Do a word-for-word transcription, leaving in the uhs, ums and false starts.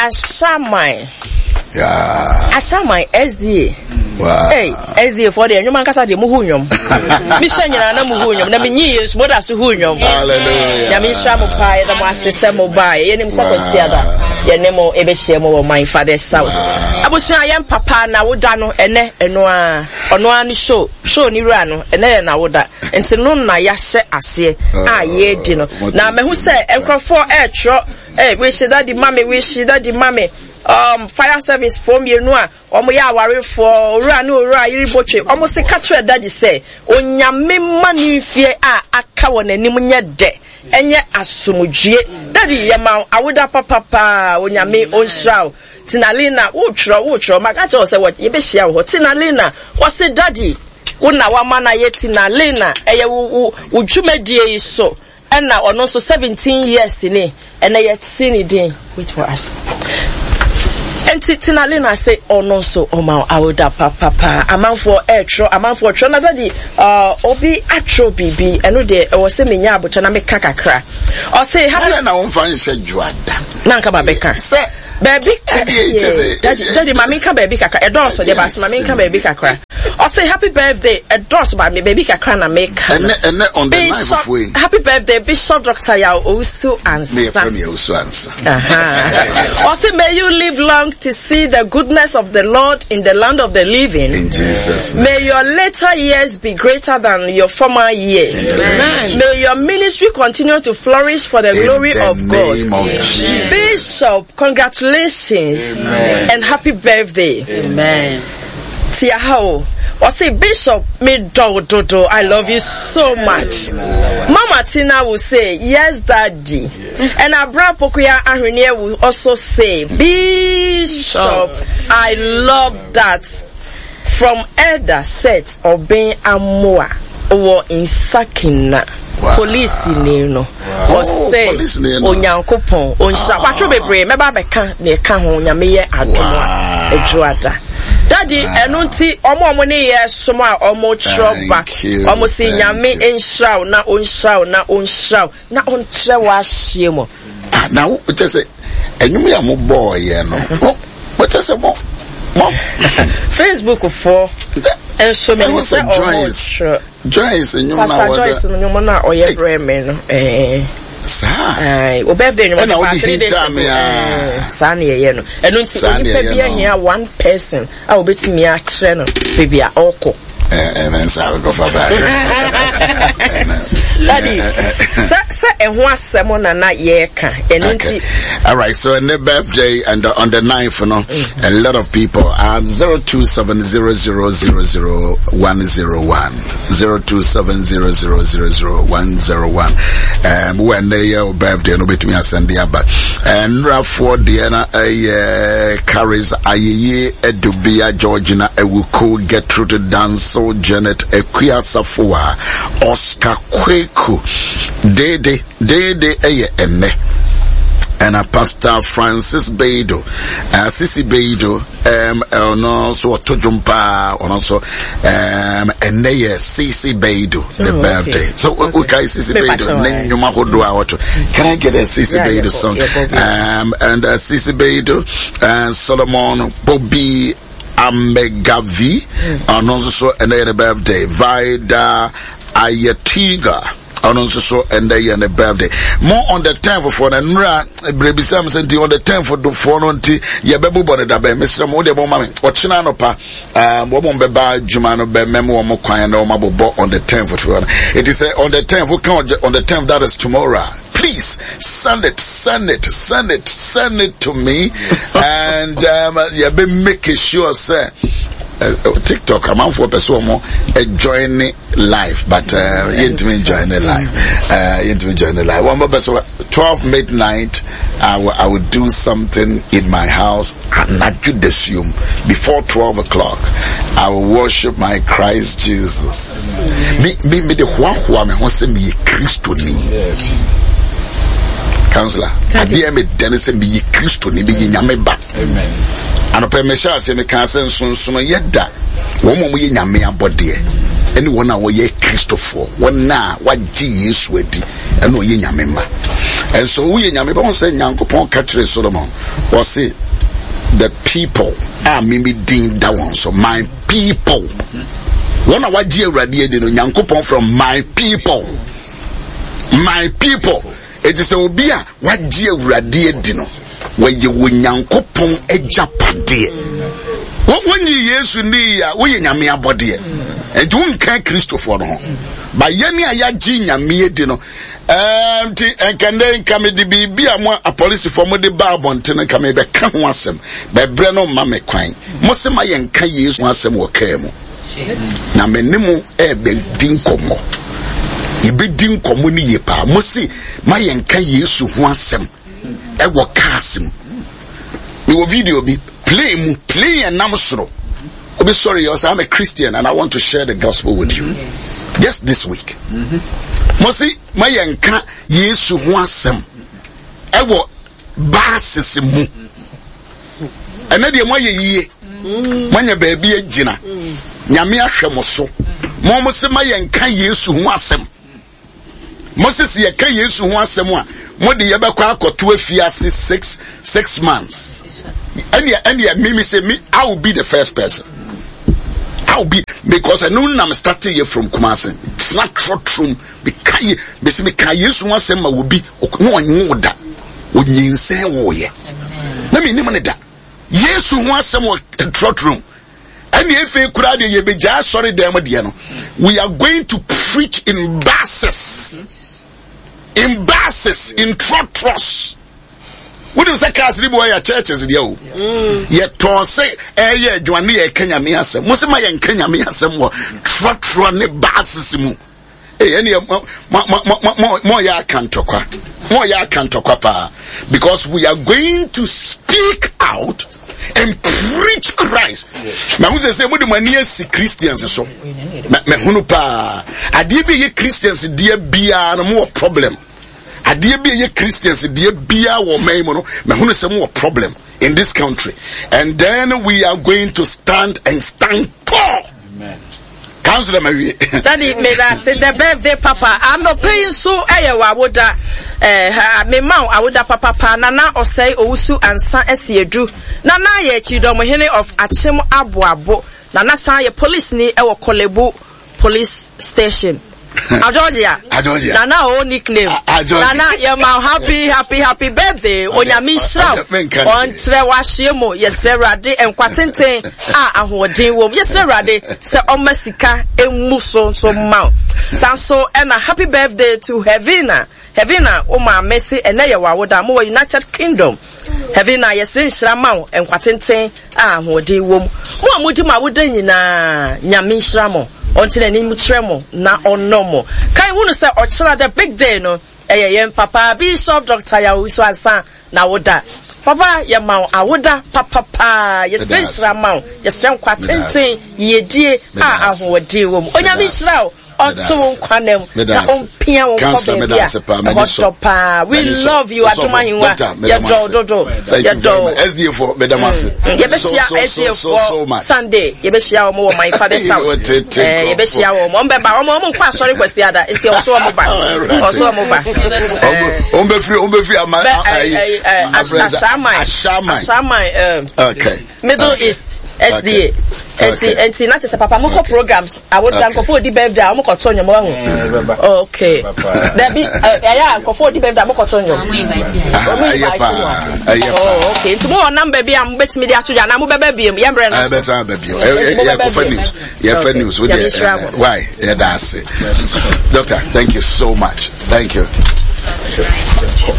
Ashamai. Yeah. Ashamai S D A. Wow. Hey, S D A for the Nyuma Kasa de Muhunyum. Mishanya na Muhunyum. Na minyi is moda suhunyum. Hallelujah. Ya misha mo pai da mo asese mo bai. Ye nim sakosi ada. Ye nemo ebe hye mo my father's house. Abusua yem papa na woda no ene eno a. Ono ani show. Show ni ra no ene na woda. Enti no na ya hye ase a ye di no. Na me hu se enkrofo e tro eh we she that the mommy we she that the mommy um fire service from you know omo ya aware for ora no ora yiri botwe omo se ka tro daddy say onyame mani fie a aka wonanim nya de enye asomdue daddy ye ma awoda papa pa onyame onhraw tinalina wo tro wo tro maka tell say what ye be hia wo tinalina wo se daddy wona wa mana ye tinalina eye wo wo dwumadie so na ono so seventeen years ni ena yet seen it in wait for us. And Tinalina say, oh no, so oh my, I would up papa. A man for etro, a man for trona daddy. Uh, obi atro bibi. I know they was saying me but na me kakakra. Or say, happy na won fan say juada. Nanka babeka. Say, baby, daddy, daddy, mami ka baby kakra. E don so dey bas mami ka baby kakra. Or say, happy birthday. E don so ba me baby kakra na make. And and on the knife of way. Happy birthday, Bishop Doctor Yao Osu answer. Me from you Osu answer. Uh-huh. Or say, may you live long to see the goodness of the Lord in the land of the living. In Jesus' name. May your later years be greater than your former years. Amen. May your ministry continue to flourish for the in glory the of God. Of Jesus. Bishop, congratulations. Amen. And happy birthday. Amen. Tiahao. Or say, Bishop, me do do do. I love you so much. Mama Tina will say, yes, Daddy. Yes. And Abraham Pokuya Ahrinia will also say, Bishop, I love that. From Elder Set of Ben Amoa or in Sakina. Wow. Police in no. Or say, Onyankopon, on Shapacho Bebre, Meba Beka, near Kaho, Yamia, Adoma, Edwada. Daddy, enunti omo omo ne ye soma omo troba omo se nyame enhraw na onhraw na onhraw na ontre wa hye mo ah na wo tese enum ya mo boy ye no wo tese mo mo Facebook for enso me se Joyce Joyce enum na wo Joyce enum na oye breme no eh sa ai o birthday no na three days eh sa na ye no enunti onipa bia hia one person a obetimi a kire no bebia okọ eh eh sa go fa ba Daddy, sa sa ehun asemo na na ye ka enunti. All right, so on the birthday and on the ninth, you know, mm-hmm. a lot of people are zero two seven zero zero zero zero one zero one zero two seven zero zero zero zero one zero one. Um, when they your birthday, no bet me send the aba. And for the uh, carries Aye Edubia Georgina Ewuko get through to dance so Janet Equia Safua Oscar Kweku Dede Dede Eye Eme and a Pastor Francis Beido, uh, Sisi Beido, um, and also Tojumpa, and also, um, and they Sisi Beido, the oh, birthday. Okay. So, okay. we can Sisi Beido, can I get a Sisi yeah, Beido song? Yeah, um, and uh, Sisi Beido, and uh, Solomon Bobby Amegavi, mm. and also, and they had a birthday, Vida Ayatiga. And also so and they and the birthday. More on the tenth for the Nra baby Sam senti on the tenth for the phone until ya bebu bone da be Mister Mo de mo mama. Ochina no pa um wo mo beba djuma no be memo mo kwan na o mabobo on the tenth for it is uh, on the tenth we can on the tenth that is tomorrow. Please send it, send it, send it, send it to me, and um, yeah, be making sure, sir. Uh, TikTok, I'm out for a person more enjoying life, but uh, you need to enjoy the life. Uh, you need to enjoy the life. One more person, twelve midnight, I will, I will do something in my house. And not you assume before twelve o'clock, I will worship my Christ Jesus. Me, me, me the hua hua me wants to be Christo ni. Counselor, I dear me Dennis and be Christo ni be nyame ba. Amen. And a permission say me can send soon soon yeda. Woman we nyame abode. Anyone a we Christopher. One na what Jesus wedi. And no ye nyame ma. And so we nyame ba won say Nyankopon ka kire Solomon or say the people are maybe din that one, so my people. One of what dear Radia did Nyankopon from my people. My people. It is a obia what dear Radia dino where you will Nyankopon a japade. What when you years in the we in Yamia body and you won't care Christopher no. By Yeni Ayajinya me dino. Um, and can then come the be a more a policy for the barbon to come back can once him by Breno Mame Quine. Most of my young years once him or came. Na menemo e be dinko mo. E be dinko mo ni yepa. Mo se my yenka Yesu ho asem e wo kasim. Me wo video bi play mu play and nam soro. Obi sorry, yes, I'm a Christian and I want to share the gospel with you. Yes. Just this week. Mhm. Mo se my yenka Yesu ho asem e wo basis mu. Ene de mo ye yie. Manya baby agina. Nyame ahwe mo so mo mo se ma yenka Yesu ho asem mo se se yenka Yesu ho asem a mo de ye bekwa akoto afiase six six months and ya and ya me say me I will be the first person. I will be, because I know I'm starting here from Kumasi. It's not true true be kai me se me kai Yesu ho asem ma will be no anwo da onyinsen wo ye na me nim ne da Yesu ho asem wo true true. And if we are going to preach in basses, in basses, in trotros. What is that? Cast your churches, yo. Yet, to say, eh, yeah, Joanne, Kenya, me as a Muslim and Kenya, me as a more trotron basses. Eh, any more ya can't talk, more ya can't talk, because we are going to speak out and preach Christ. Now who say we the many Christians so me hunu pa ade be ye Christians dear bia no more problem. Ade be ye Christians dear bia wo man no me hunu say more problem in this country. And then we are going to stand and stand tall. Amen. Councillor Mary. Daddy made us say the birthday papa. I'm not paying so eh wa woda eh me ma awoda papa pa na na osai owusu ansa esiedu na na ye chidom hene of Achem Aboabo na na san ye police ni e wo Kolebu police station. Georgia. Georgia. Na na o nickname. Na na ye ma happy happy happy birthday onyame shraw. On tre wahye mo yesre rade enkwatenten a ahoden wom yesre rade se omasika emu so so ma. Sanso and a happy birthday to Hevina. Hevina o ma mesi ene ye wawoda mo United Kingdom. Hevina yesre nhrama enkwatenten a ahoden wom. Mo amudi ma woda nyina nyame nhramo. Until any mutremo na onomo. Kai wunu say ochira the big day no. Eh yem papa Bishop Doctor Yawusu Ansa na woda. Papa yema awoda papa pa yesre nhrama yesre nkwatenten yedie a ahode wom. Onyame nhrao Otto Kwanem na ompia wo kobia. We love you Atumahinwa. Ya do do do. Ya do. S D for Madam Ase. Yebeshia S D for Sunday. Yebeshia mo my father's house. Eh yebeshia wo mo mbeba mo mo kwa sorry kwesi ada. Enti oso mo ba. Oso mo ba. Ombe free ombe free ama Ashamai. Ashamai. Okay. Middle East S D A. Enti enti na chese papa mo ko programs. I would thank for the birthday. Okay. There be yeah, for the birthday. Oh, okay. Tomorrow number be am bet me dey atu ya na mo bebe biem. Ye brand. Eh be san be biem. Yeah, for news. Yeah, for news. Why? Yeah, that's it. Doctor, thank you so much. Thank you.